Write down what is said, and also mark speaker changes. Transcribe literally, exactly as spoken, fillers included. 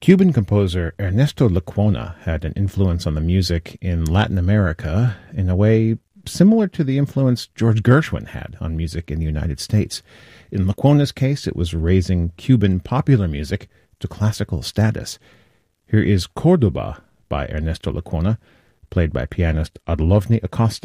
Speaker 1: Cuban composer Ernesto Lecuona had an influence on the music in Latin America in a way similar to the influence George Gershwin had on music in the United States. In Lecuona's case, it was raising Cuban popular music to classical status. Here is Cordoba by Ernesto Lecuona, played by pianist Adlovny Acosta.